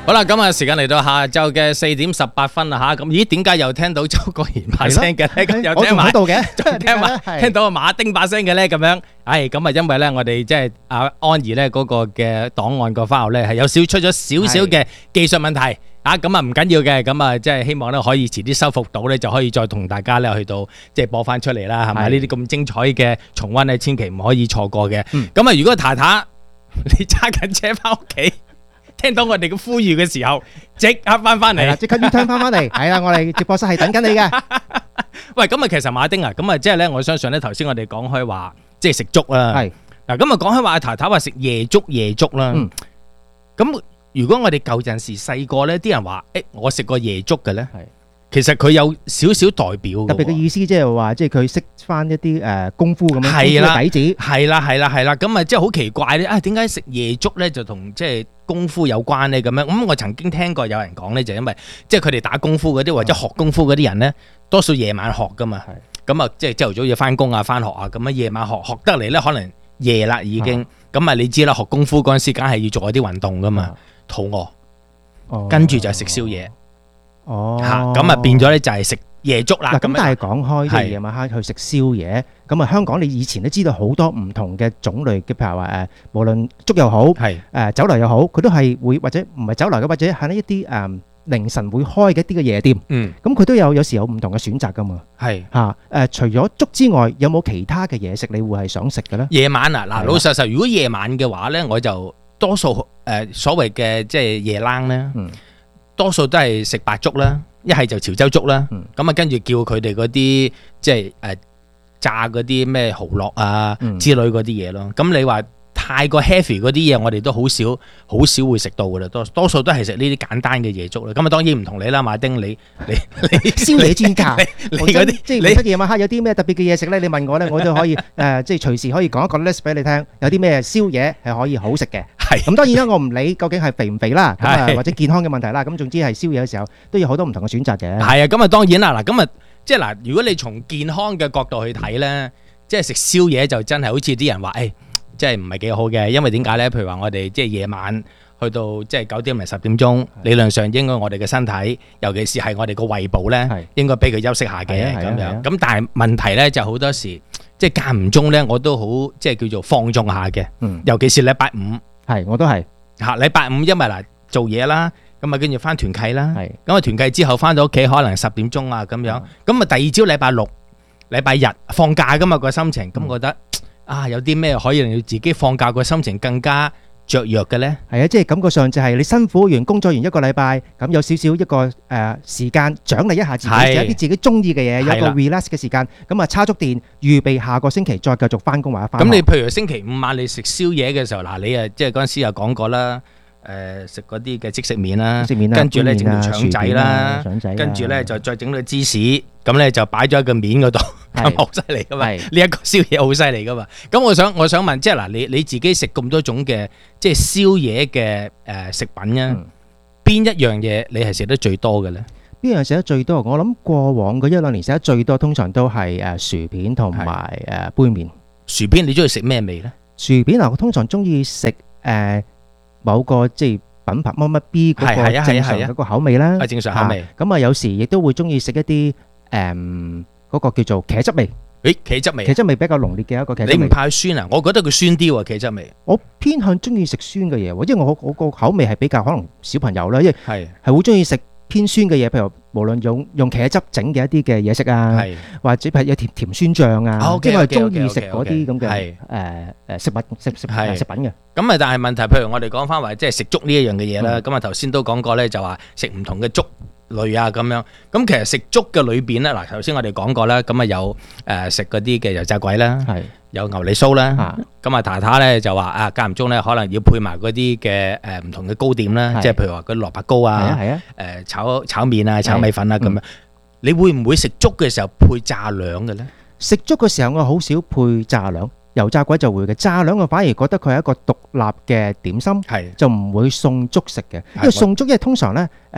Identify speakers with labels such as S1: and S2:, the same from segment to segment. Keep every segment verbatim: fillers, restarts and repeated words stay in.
S1: 好啦，咁啊，時間嚟到下晝嘅四點十八分啦吓，咁咦，點解又聽到周國賢把聲嘅咧？咁又聽埋，
S2: 度嘅，
S1: 仲聽埋，聽到阿馬丁把聲嘅咧？咁樣，唉，咁啊，因為咧，我哋即係阿安怡咧嗰個嘅檔案個 file 咧係有少出咗少少嘅技術問題啊，咁啊唔緊要嘅，咁啊即係希望咧可以遲啲修復到咧，就可以再同大家咧去到即係播翻出嚟啦，係咪？呢啲咁精彩嘅重溫咧，千祈唔可以錯過嘅。咁啊，如果太太你揸緊車翻屋企，聽到我哋嘅呼籲嘅時候，即刻翻翻嚟，
S2: 即刻要聽翻翻嚟。係啦，我哋直播室係等緊你嘅。
S1: 喂，咁啊，其實馬丁啊，咁啊，即係咧，我相信咧，頭先我哋講開話，即係食粥啦。
S2: 係
S1: 嗱，咁啊，講開話，太太話食夜粥夜粥啦。
S2: 嗯。
S1: 咁如果我哋舊陣時細個咧，啲人話，誒，我食過夜粥嘅咧。
S2: 係。
S1: 其實佢有少少代表嘅。
S2: 特別嘅意思，即係話，即係佢識翻一啲誒功夫咁樣。
S1: 係啦。
S2: 底子。
S1: 係啦，係啦，係啦。咁啊，即係好奇怪咧。啊，點解食夜粥咧就同即係功夫有關咧？咁樣咁，我曾經聽過有人講咧，就因為即係佢哋打功夫嗰啲或者學功夫嗰啲人咧，多數夜晚學噶嘛。係。咁啊，即係朝頭早要翻工啊、翻學啊，咁啊夜晚學學得嚟咧，可能夜啦已經。咁啊，你知啦，學功夫嗰陣時，梗係要做一啲運動噶嘛，肚餓。哦。跟住就食宵夜。
S2: 哦。
S1: 嚇！咁啊變咗咧就係食夜粥啦。
S2: 嗱，咁但係講開即係夜晚黑去食宵夜，咁啊香港你以前都知道好多唔同嘅種類嘅，譬如話誒，無論粥又好，係誒酒樓又好，佢都係會或者唔係酒樓嘅，或者係一啲誒凌晨會開嘅一啲嘅夜店。嗯。咁佢都有有時有唔同嘅選擇噶嘛。係。嚇誒，除咗粥之外，有冇其他嘅嘢食你會係想食嘅咧？夜晚啊，嗱老實實，如果夜晚嘅話咧，我就多數誒所謂嘅即係夜冷咧。嗯。多數都係食白粥啦，一係就潮州粥啦。咁啊，跟住叫佢哋嗰啲即係誒炸嗰啲咩蠔烙啊之類嗰啲嘢咯。咁你話太過 heavy 嗰啲嘢，我哋都好少好少會食到噶啦。多多數都係食呢啲簡單嘅夜粥啦。咁啊，當然唔同你啦，馬丁，你你你宵夜專家，你嗰啲即係你夜晚黑有啲咩特別嘅嘢食咧？你問我咧，我都可以誒，即係隨時可以講一個 list 俾你聽，有啲咩宵夜係可以好食嘅。係咁，當然啦，我唔理究竟係肥唔肥啦，咁啊或者健康嘅問題啦，咁總之係宵夜嘅時候都有好多唔同嘅選擇嘅。係啊，咁啊當然啦，嗱咁啊即係嗱，如果你從健康嘅角度去睇咧，即係食宵夜就真係好似啲人話，誒，即係唔係幾好嘅，因為點解咧？譬如話我哋即係夜晚去到即係九點零十點鐘，理論上應該我哋嘅身體，尤其是係我哋個胃部咧，應該俾佢休息下嘅咁樣。咁但係問題咧就好多時即係間唔中咧，我都好即係叫做放縱下嘅，尤其是禮拜五。係，我都係嚇禮拜五，因為嗱做嘢啦，咁啊跟住翻團契啦，咁啊團契之後翻到屋企可能十點鐘啊咁樣，咁啊第二朝禮拜六、禮拜日放假噶嘛個心情，咁覺得啊有啲咩可以令到自己放假個心情更加雀躍嘅咧？係啊，即係感覺上就係你辛苦完工作完一個禮拜，咁有少少一個誒時間獎勵一下自己，做一啲自己中意嘅嘢，有一個 relax 嘅時間，咁啊叉足電，預備下個星期再繼續翻工或者翻學。咁你譬如星期五晚你食宵夜嘅時候，嗱你啊即係嗰陣時又講過啦，誒食嗰啲嘅即食麵啦，跟住咧整條腸仔啦，跟住咧就再整到芝士，咁咧就擺咗喺個面嗰度，咁好犀利噶嘛！呢一個宵夜好犀利噶嘛！咁我想我想問，即係嗱，你你自己食咁多種嘅即係宵夜嘅誒食品啊，邊一樣嘢你係食得最多嘅咧？邊樣食得最多？我諗過往嗰一兩年食得最多，通常都係誒薯片同埋誒杯麵。薯片你中意食咩味咧？薯片啊，我通常中意食誒某個即係品牌乜乜 B 嗰個正常嗰個口味啦。係正常口味。咁啊，有時亦都會中意食一啲誒嗰個叫做茄汁味。誒，茄汁味，茄汁味比較濃烈嘅一個茄汁味。你唔怕酸啊？我覺得佢酸啲喎，茄汁味。我偏向中意食酸嘅嘢，因為我我個口味係比較可能小朋友啦，因為係係好中意食偏酸嘅嘢，譬如無論用用茄汁整嘅一啲嘅嘢食啊，或者係有甜甜酸醬啊，即係我係中意食嗰啲咁嘅誒誒食物食食食品嘅。咁啊，但係問題，譬如我哋講翻話，即係食粥呢一樣嘅嘢啦。咁啊，頭先都講過咧，就話食唔同嘅粥類啊咁樣。咁其實食粥嘅裏邊咧，嗱頭先我哋講過啦，咁啊有誒食嗰啲嘅油炸鬼啦，有牛脷酥啦。咁啊，太太咧就話啊，間唔中咧可能要配埋嗰啲嘅誒唔同嘅糕點啦，即係譬如話嗰啲蘿蔔糕啊，誒炒炒麵啊、炒米粉啊咁樣。你會唔會食粥嘅時候配炸兩嘅咧？食粥嘅時候我好少配炸兩。油炸鬼就會嘅，炸兩我反而覺得佢係一個獨立嘅點心，就唔會送粥食嘅。因為送粥，因為通常咧誒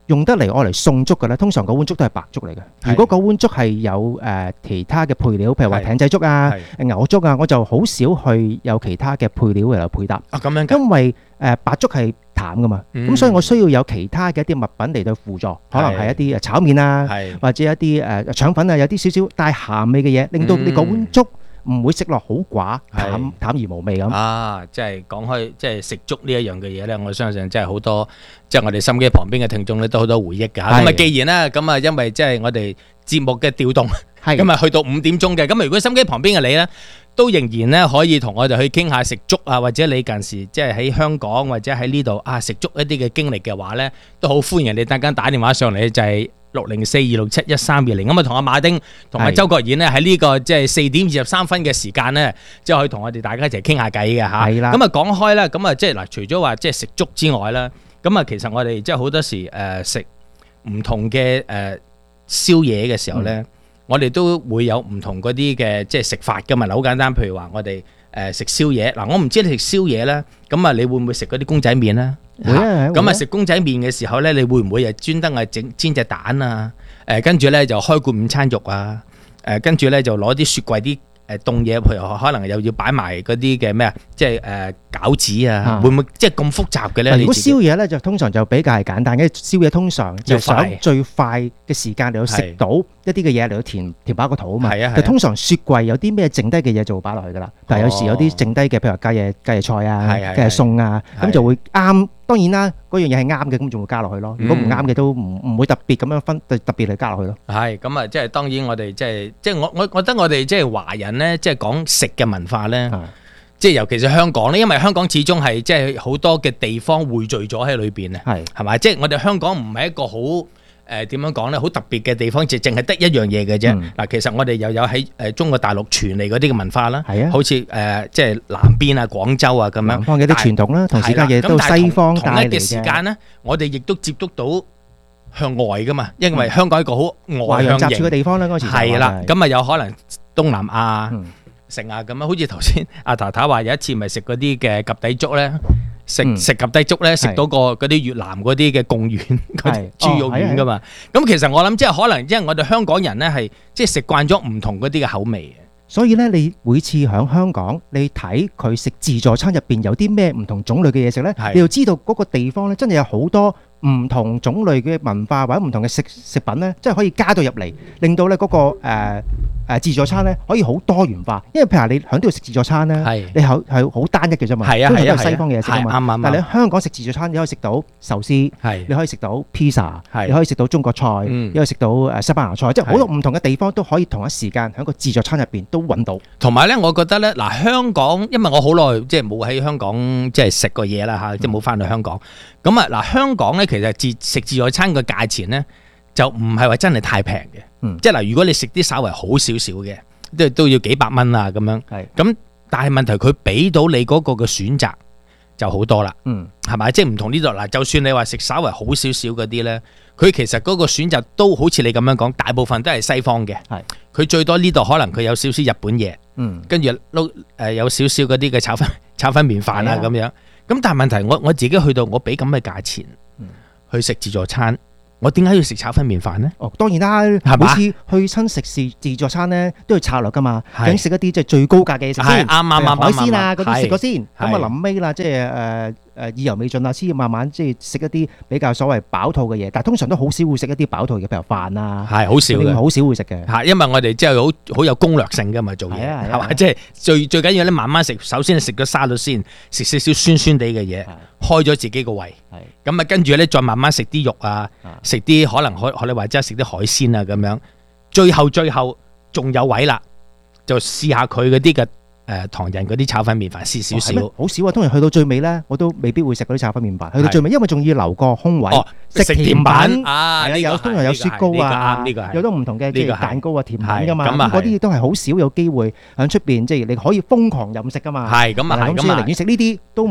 S2: 用得嚟愛嚟送粥嘅咧，通常嗰碗粥都係白粥嚟嘅。如果嗰碗粥係有誒其他嘅配料，譬如話艇仔粥啊、牛粥啊，我就好少去有其他嘅配料嚟配搭。
S1: 啊，咁樣，
S2: 因為誒白粥係淡噶嘛，咁所以我需要有其他嘅一啲物品嚟到輔助，可能係一啲誒炒麵啊，或者一啲誒腸粉啊，有啲少少帶鹹味嘅嘢，令到你嗰碗粥唔會食落好寡，淡淡而無味咁。
S1: 啊，即係講開，即係食粥呢一樣嘅嘢咧，我相信即係好多，即係我哋心機旁邊嘅聽眾咧，都好多回憶㗎。咁啊，既然咧，咁啊，因為即係我哋節目嘅調動，咁啊，去到五點鐘嘅，咁啊，如果心機旁邊嘅你咧，都仍然咧可以同我哋去傾下食粥啊，或者你近時即係喺香港或者喺呢度啊食粥一啲嘅經歷嘅話咧，都好歡迎你等間打電話上嚟，就係六零四二六七一三二零，咁啊同阿馬丁同阿周國賢咧喺呢個即係四點二十三分嘅時間咧，即係可以同我哋大家一齊傾下偈嘅嚇。係啦。咁啊講開咧，咁啊即係嗱，除咗話即係食粥之外咧，咁啊其實我哋即係好多時誒食唔同嘅誒宵夜嘅時候咧，我哋都會有唔同嗰啲嘅即係食法㗎嘛。嗱，好簡單，譬如話我哋誒食宵夜，嗱我唔知你食宵夜咧，咁啊你會唔會食嗰啲公仔麵咧？會啊，咁啊食公仔麵嘅時候咧，你會唔會誒專登係整煎隻蛋啊？誒跟住咧就開罐午餐肉啊！誒跟住咧就攞啲雪櫃啲誒凍嘢，譬如可能又要擺埋嗰啲嘅咩啊，即係誒餃子啊，會唔會即係咁複雜嘅咧？
S2: 如果宵夜咧就通常就比較係簡單嘅，宵夜通常就想最快嘅時間嚟到食到一啲嘅嘢嚟到填填飽個肚啊嘛。係啊係啊。就通常雪櫃有啲咩剩低嘅嘢就會擺落去噶啦。但係有時有啲剩低嘅，譬如話隔夜隔夜菜啊、隔夜餸啊，咁就會啱。當然啦，嗰樣嘢係啱嘅，咁仲會加落去咯。如果唔啱嘅都唔唔會特別咁樣分特別嚟加落去咯。係咁啊，即係當然我哋即係即係我我覺得我哋即係華人咧，即係講食嘅文化咧，即係尤其是香港咧，因為香港始終係即係好多嘅地方匯聚咗喺裏邊啊，係係咪？即係我哋香港唔係一個好誒點樣講咧，好特別嘅地方，就淨係得一樣嘢嘅啫。嗱，其實我哋又有喺誒中國大陸傳嚟嗰啲嘅文化啦，係啊，好似誒即係南邊啊、廣州啊咁樣，南方嘅啲傳統啦，同時間嘢都西方帶嚟嘅。同一嘅時間咧，我哋亦都接觸到向外噶嘛，因為香港係一個好外向型嘅地方啦，嗰時係啦，咁啊有可能東南亞食啊咁樣，好似頭先阿太太話有一次咪食嗰啲嘅及第粥咧。食食及第粥咧，食到個嗰啲越南嗰啲嘅貢丸嗰啲豬肉丸噶嘛，咁其實我諗即係可能，因為我哋香港人咧係即係食慣咗唔同嗰啲嘅口味，所以咧你每次喺香港，你睇佢食自助餐入邊有啲咩唔同種類嘅嘢食咧，你就知道嗰個地方咧真係有好多唔同種類嘅文化或者唔同嘅食食品咧，即係可以加到入嚟，令到咧嗰個誒誒自助餐咧可以好多元化。因為譬如你喺呢度食自助餐咧，你係係好單一嘅啫嘛，通常都係西方嘅嘢食啊嘛。但係你喺香港食自助餐，你可以食到壽司，你可以食到 pizza，你可以食到中國菜，你可以食到誒西班牙菜，即係好多唔同嘅地方都可以同一時間喺個自助餐入邊都揾到。同埋咧，我覺得咧嗱，香港因為我好耐即係冇喺香港即係食過嘢啦嚇，即係冇翻到香港。咁啊嗱，香港咧其實自食自助餐嘅價錢咧就唔係話真係太平嘅。嗯、即係嗱，如果你食啲稍微好少少嘅，都都要幾百蚊啊咁樣。係咁，但係問題佢俾到你嗰個嘅選擇就好多啦。嗯，係咪？即係唔同呢度嗱，就算你話食稍微好少少嗰啲咧，佢其實嗰個選擇都好似你咁樣講，大部分都係西方嘅。係，佢最多呢度可能佢有少少日本嘢。嗯，跟住撈誒有少少嗰啲嘅炒粉炒粉麵飯啊咁樣。咁但係問題我我自己去到我俾咁嘅價錢去食自助餐。我點解要食炒粉麵飯呢？哦，當然啦，每次去親食自自助餐咧，都要策略噶嘛，梗食一啲即係最高價嘅嘢食先，啱啱啱海鮮啊嗰啲食過先，咁啊臨尾啦，即係誒誒意猶未盡啊，先慢慢即係食一啲比較所謂飽肚嘅嘢，但係通常都好少會食一啲飽肚嘅，譬如飯啊，係好少嘅，好少會食嘅，係因為我哋即係好好有攻略性噶嘛做嘢，係嘛，即係最最緊要咧慢慢食，首先食咗沙律先，食少少酸酸地嘅嘢，開咗自己個胃，咁啊跟住咧再慢慢食啲肉啊。食啲可能可學你話齋食啲海鮮啊咁樣，最後最後仲有位啦，就試下佢嗰啲嘅誒唐人嗰啲炒粉麵飯，試少少。好少啊，通常去到最尾咧，我都未必會食嗰啲炒粉麵飯。去到最尾，因為仲要留個空位食甜品啊，係啊，有通常有雪糕啊，有都唔同嘅即係蛋糕啊、甜品噶嘛。咁嗰啲都係好少有機會喺出邊，即係你可以瘋狂飲食噶嘛。係咁啊，咁所以寧願食呢啲都唔。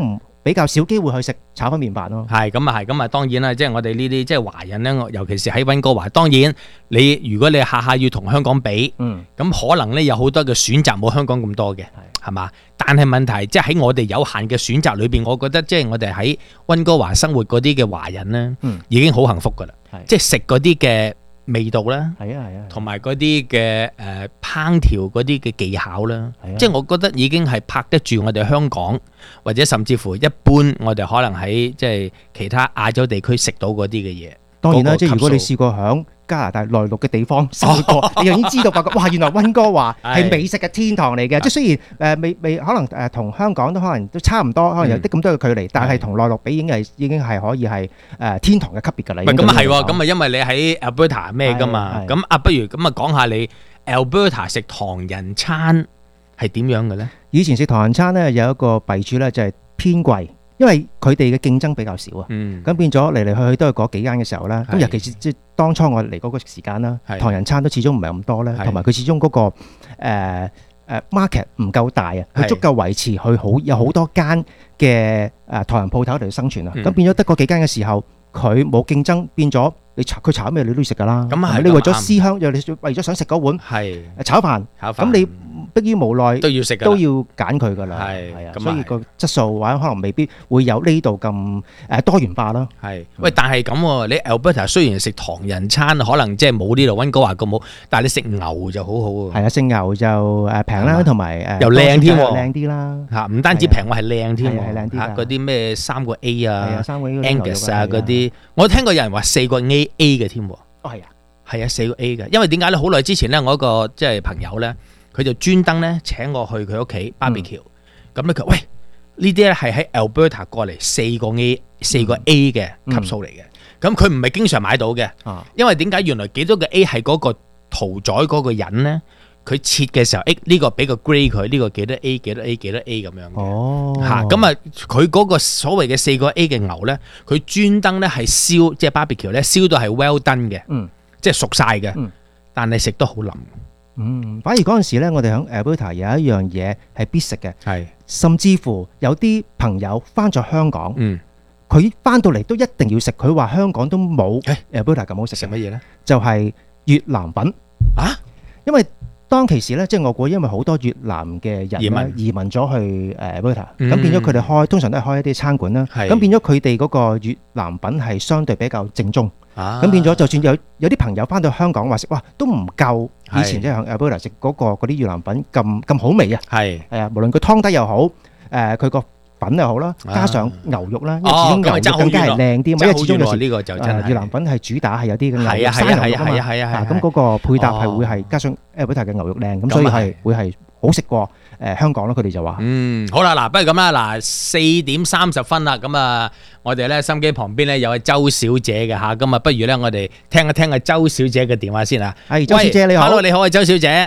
S2: 比較少機會去食炒粉麵飯咯。
S1: 係咁啊，係咁啊，當然啦，即係我哋呢啲即係華人咧，尤其是喺溫哥華，當然你如果你下下要同香港比，
S2: 嗯，
S1: 咁可能咧有好多嘅選擇冇香港咁多嘅，係嘛？但係問題即係喺我哋有限嘅選擇裏邊，我覺得即係我哋喺溫哥華生活嗰啲嘅華人咧，
S2: 嗯，
S1: 已經好幸福噶啦，即係食嗰啲嘅味道啦，
S2: 係啊係啊，
S1: 同埋嗰啲嘅誒烹調嗰啲嘅技巧啦，即係我覺得已經係拍得住我哋香港，或者甚至乎一般我哋可能喺即係其他亞洲地區食到嗰啲嘅嘢。
S2: 當然啦，即係如果你試過響加拿大內陸嘅地方生活過，你就已經知道發覺，哇！原來溫哥華係美食嘅天堂嚟嘅。即係雖然誒未未可能誒同香港都可能都差唔多，可能有啲咁多嘅距離，但係同內陸比已經係已經係可以係誒天堂嘅級別㗎啦。
S1: 唔係咁啊係喎，咁啊因為你喺 Alberta 咩㗎嘛，咁啊不如咁啊講下你 Alberta 食唐人餐係點樣嘅咧？以
S2: 前食唐人餐咧有一個弊處咧就係偏貴。因為佢哋嘅競爭比較少啊，咁、嗯、變咗嚟嚟去去都係嗰幾間嘅時候啦。咁尤其是即係當初我嚟嗰個時間啦，唐人餐都始終唔係咁多咧，同埋佢始終嗰、那個誒誒、呃呃、market 唔夠大啊，佢足夠維持佢好有好多間嘅誒唐人鋪頭嚟生存啊。咁、嗯、變咗得嗰幾間嘅時候，佢冇競爭，變咗你炒佢炒咩你都要食㗎啦。咁係你為咗思鄉，又你為咗想食嗰碗炒飯，咁你迫於無奈
S1: 都要食，
S2: 都要揀佢噶啦，係係啊，所以個質素或者可能未必會有呢度咁誒多元化咯。
S1: 係，喂，但係咁喎，你 Alberta 雖然食唐人餐，可能即係冇呢度溫哥華咁好，但係你食牛就好好喎。
S2: 係啊，食牛就誒平啦，同埋誒
S1: 又靚添喎，
S2: 靚啲啦
S1: 嚇，唔單止平喎，係靚添喎，
S2: 係靚啲
S1: 嚇嗰啲咩三個 A 啊，
S2: 三個
S1: Angus 啊嗰啲，我聽過有人話四個 A A 嘅添喎。
S2: 哦係啊，
S1: 係啊，四個 A 嘅，因為點解咧？好耐之前咧，我一個即係朋友咧。佢就專登咧請我去佢屋企 barbecue，咁咧佢喂呢啲咧係喺 Alberta 過嚟四個 A 四個 A 嘅級數嚟嘅，咁佢唔係經常買到嘅，因為點解？原來幾多個 A 係嗰個屠宰嗰個人咧，佢切嘅時候，誒呢個俾個 grade 佢，呢個幾多 A 幾多 A 幾多 A 咁樣嘅，
S2: 哦，
S1: 嚇咁啊！佢嗰個所謂嘅四個 A 嘅牛咧，佢專登咧係燒，即係 barbecue 咧燒到係 well done 嘅，嗯，即係熟晒嘅，嗯，但係食得好腍。
S2: 嗯，反而嗰陣時咧，我哋喺 Alberta 有一樣嘢係必食嘅，
S1: 係
S2: 甚至乎有啲朋友翻咗香港，
S1: 嗯，
S2: 佢翻到嚟都一定要食。佢話香港都冇 Alberta 咁好食。
S1: 食乜嘢咧？
S2: 就係越南粉啊！因為當其時咧，即係我估，因為好多越南嘅人移民移民咗去誒 Alberta，咁變咗佢哋開通常都係開一啲餐館啦。咁變咗佢哋嗰個越南粉係相對比較正宗。咁變咗，就算有有啲朋友翻到香港話食，哇，都唔夠以前即係喺 Alberta 食嗰個嗰啲越南粉咁咁好味啊！係係啊，無論佢湯底又好，誒佢個粉又好啦，加上牛肉啦，因為始終牛肉更加係靚啲，因為始終有時呢個就真係越南粉係主打係有啲嘅牛肉生牛肉啊嘛，係啊，咁嗰個配搭係會係加上 Alberta 嘅牛肉靚，咁所以係會係好食過誒香港咯。佢哋就話
S1: 嗯好啦，嗱不如咁啦，嗱四點三十分啦，咁啊我哋咧心機旁邊咧有位周小姐嘅嚇，咁啊不如咧我哋聽一聽阿周小姐嘅電話先啊。
S2: 係周小姐你好。
S1: Hello 你好啊周小姐。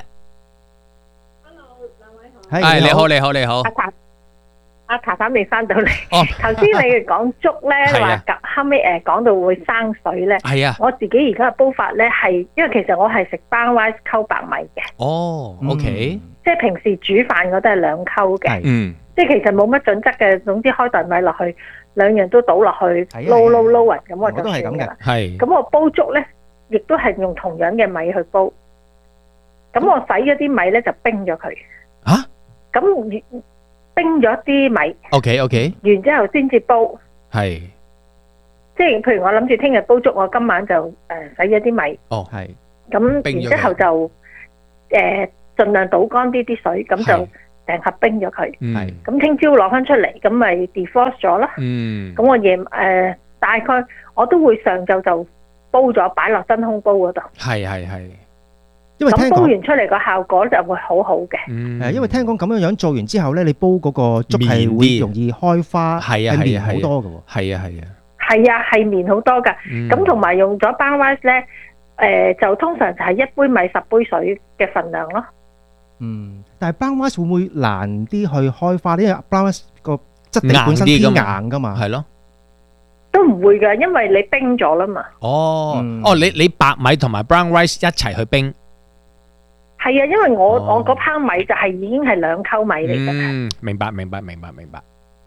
S3: Hello 兩位好。
S1: 係你好你好你好。
S3: 阿茶阿茶嬸未翻到嚟。哦。頭先你講粥咧，話後尾誒講到會生水咧。係啊。我自己而家嘅煲法咧係，因為其實我係食 brown rice 溝白米嘅。
S1: 哦 ，OK。
S3: 即係平時煮飯我都係兩溝嘅。
S1: 嗯。即
S3: 係其實冇乜準則嘅，總之開袋米落去，兩樣都倒落去，撈撈撈勻咁我就算㗎啦。係。咁我煲粥咧，亦都係用同樣嘅米去煲。咁我洗咗啲米咧就冰咗佢。嚇？咁冰咗啲米。OK OK。然之後先至煲。係。即係譬如我諗住聽日煲粥，我今晚就誒洗咗啲米。哦，係。咁然之後就誒盡量倒乾啲啲水，咁就成盒冰咗佢。係。咁聽朝攞翻出嚟，咁咪 defrost 咗咯。嗯。咁我夜誒大概我都會上晝就煲咗，擺落真空煲嗰度。係係係。因為咁煲完出嚟個效果就會好好嘅。
S2: 嗯。誒，因為聽講咁樣樣做完之後咧，你煲嗰個粥係會容易開花，係啊係啊係好多嘅喎。係啊係啊。係啊，係綿好多㗎。咁同埋用咗 brown rice 咧，誒就通常就係一杯米十杯水嘅份量咯。嗯，但係 brown rice 會唔會難啲去開花？因為 brown rice 個質地本身偏硬㗎嘛。係咯。
S3: 都唔會㗎，因為你冰咗啦嘛。哦，
S1: 哦，你你白米同埋 brown rice 一齊去冰。
S3: 係啊，因為我我嗰烹米就係已經係兩溝米嚟㗎。
S1: 嗯，明白明白明白明白。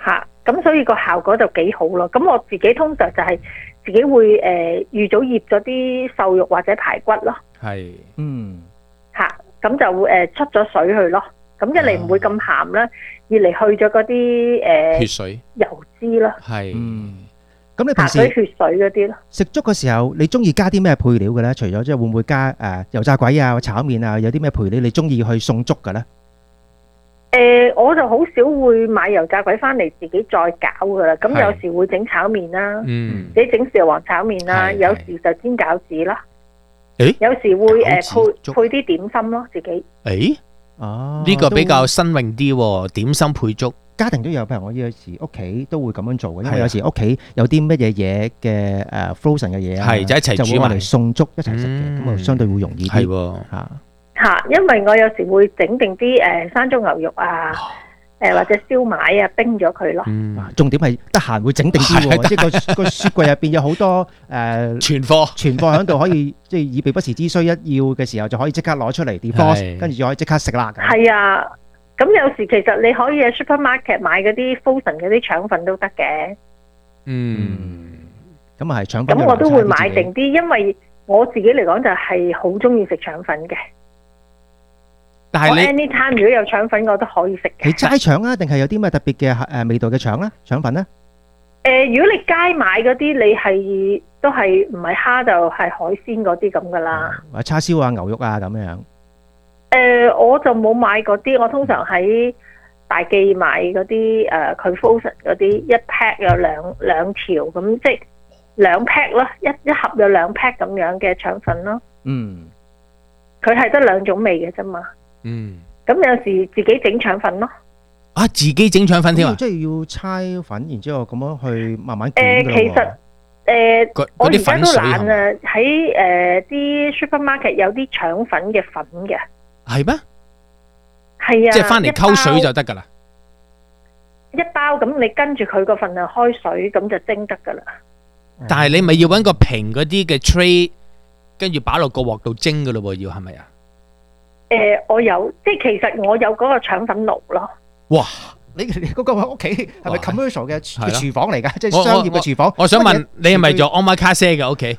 S3: 嚇，咁所以個效果就幾好咯。咁我自己通常就係自己會誒、呃、預早醃咗啲瘦肉或者排骨咯。
S1: 係，
S2: 嗯
S3: 嚇，咁就誒、呃、出咗水去咯。咁一嚟唔會咁鹹啦，二嚟去咗嗰啲誒
S1: 血水
S3: 油脂啦。
S1: 係，
S2: 嗯。咁你平時
S3: 血水嗰啲咯，
S2: 食粥嘅時候，你中意加啲咩配料嘅咧？除咗即係會唔會加誒油炸鬼啊、炒麵啊，有啲咩配料你中意去餸粥嘅咧？
S3: 誒，我就好少會買油炸鬼翻嚟自己再搞噶啦。咁有時會整炒麵啦，
S1: 嗯，
S3: 自己整豉油皇炒麵啦，有時就煎餃子啦。
S1: 誒，
S3: 有時會誒配配啲點心咯，自己。
S1: 誒，哦，呢個比較新穎啲喎，點心配粥。
S2: 家庭都有，譬如我有時屋企都會咁樣做嘅，因為有時屋企有啲乜嘢嘢嘅誒 frozen 嘅嘢啊，
S1: 係就一齊煮埋嚟
S2: 餸粥一齊食嘅，咁啊相對會容易啲。
S1: 係喎
S2: 嚇
S3: 嚇，因為我有時會整定啲誒山竹牛肉啊，誒或者燒賣啊，冰咗佢咯。
S2: 嗯，重點係得閒會整定啲喎，即係個個雪櫃入邊有好多誒
S1: 存貨，
S2: 存貨喺度可以即係以備不時之需，一要嘅時候就可以即刻攞出嚟 defrost，跟住就可以即刻食啦。
S3: 係啊。咁有時其實你可以喺 supermarket 買嗰啲 frozen 嗰啲腸粉都得嘅。
S2: 嗯，咁啊係腸粉。
S3: 咁我都會買定啲，因為我自己嚟講就係好中意食腸粉嘅。
S1: 但係你
S3: anytime 如果有腸粉，我都可以食嘅。
S2: 你齋腸啊，定係有啲咩特別嘅誒味道嘅腸咧？腸粉咧？
S3: 誒，如果你街買嗰啲，你係都係唔係蝦就係海鮮嗰啲咁噶啦。
S2: 或者叉燒啊、牛肉啊咁樣。
S3: 誒、呃，我就冇買嗰啲，我通常喺大記買嗰啲誒，佢 frozen 嗰啲一 pack 有兩兩條咁，即係兩 pack 咯，一一盒有兩 pack 咁樣嘅腸粉咯。
S2: 嗯，
S3: 佢係得兩種味嘅啫嘛。
S1: 嗯，
S3: 咁有時自己整腸粉咯。
S1: 啊，自己整腸粉添啊？
S2: 即係要猜粉，然之後咁樣去慢慢
S3: 捲㗎喎。誒，其實誒、呃，我而家都懶啊，喺誒啲 supermarket 有啲腸粉嘅粉嘅。
S1: 係咩？
S3: 係啊，
S1: 即係翻嚟溝水就得噶啦。
S3: 一包咁，你跟住佢個份量開水，咁就蒸得噶啦。
S1: 但係你咪要搵個平嗰啲嘅 tray，跟住擺落個鑊度蒸噶咯？要係咪啊？
S3: 誒、呃，我有，即係其實我有嗰個腸粉爐咯。
S2: 哇！你你嗰個屋企係咪 commercial 嘅廚房嚟噶？即係商業嘅廚房。
S1: 我想問你係咪做 omakase 嘅屋企？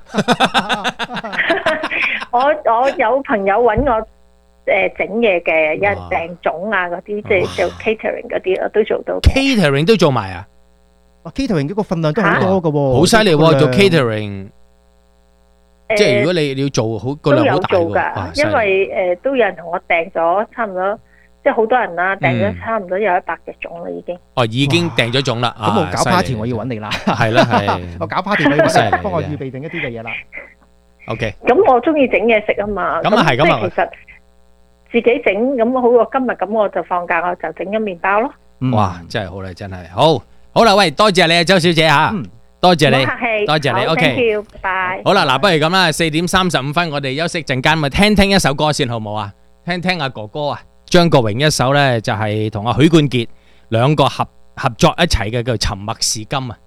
S3: 我我有朋友搵我。誒，整嘢嘅，有人訂粽啊，嗰啲即係做 catering 嗰啲，我都做到。
S1: catering 都做埋啊？
S2: 哇 ，catering 嗰個份量都好多噶喎，
S1: 好犀利喎！做 catering，即係如果你你要做好個量好大喎，
S3: 因為誒都有人同我訂咗差唔多，即係好多人啦，訂咗差唔多有一百隻粽啦，已經。
S1: 哦，已經訂咗粽啦。
S2: 咁我搞 party 我要揾你啦。
S1: 係啦係。
S2: 我搞 party 我要揾你，幫我預備定一啲嘅嘢啦。
S1: OK。
S3: 咁我中意整嘢食啊嘛。
S1: 咁啊係咁啊。
S3: 其實。自己整咁好過今日咁，我就放假我就整咗麵包咯。
S1: 哇，真係好啦，真係好好啦，喂，多謝你啊，周小姐吓，多謝你，
S3: 唔好客氣，
S1: 多謝你 ，OK，
S3: 拜拜。
S1: 好啦，嗱，不如咁啦，四點三十五分，我哋休息陣間，咪聽聽一首歌先好冇啊？聽聽阿哥哥啊，張國榮一首咧就係同阿許冠傑兩個合合作一齊嘅叫《沉默是金》啊。